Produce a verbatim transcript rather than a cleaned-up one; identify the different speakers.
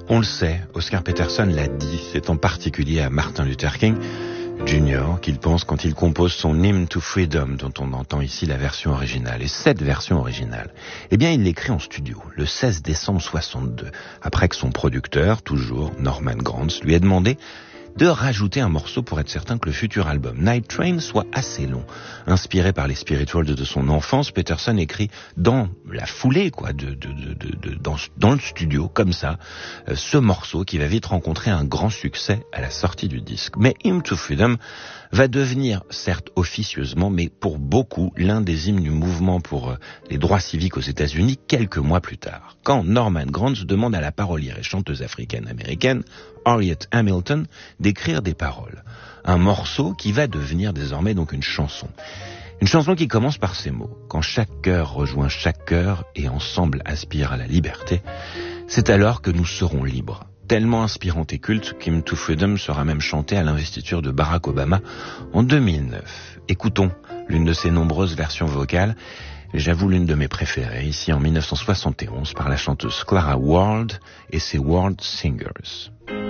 Speaker 1: On le sait, Oscar Peterson l'a dit, c'est en particulier à Martin Luther King Junior qu'il pense quand il compose son Hymn to Freedom, dont on entend ici la version originale. Et cette version originale, eh bien, il l'écrit en studio, le seize décembre soixante-deux, après que son producteur, toujours Norman Granz, lui ait demandé de rajouter un morceau pour être certain que le futur album Night Train soit assez long. Inspiré par les spirituals de son enfance, Peterson écrit dans la foulée, quoi, de, de, de, de, de dans, dans le studio, comme ça, euh, ce morceau qui va vite rencontrer un grand succès à la sortie du disque. Mais Hymn to Freedom va devenir, certes officieusement, mais pour beaucoup, l'un des hymnes du mouvement pour euh, les droits civiques aux États-Unis quelques mois plus tard. Quand Norman Granz demande à la parolière et chanteuse africaine-américaine Harriet Hamilton d'écrire des paroles. Un morceau qui va devenir désormais donc une chanson. Une chanson qui commence par ces mots. Quand chaque cœur rejoint chaque cœur et ensemble aspire à la liberté, c'est alors que nous serons libres. Tellement inspirante et culte qu'Hymn to Freedom sera même chanté à l'investiture de Barack Obama en deux mille neuf. Écoutons l'une de ses nombreuses versions vocales. J'avoue l'une de mes préférées, ici en mille neuf cent soixante et onze, par la chanteuse Clara Ward et ses World Singers.